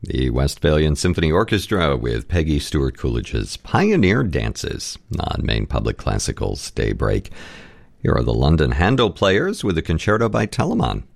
The Westphalian Symphony Orchestra with Peggy Stewart Coolidge's Pioneer Dances on Maine Public Classical's Daybreak. Here are the London Handel Players with a concerto by Telemann.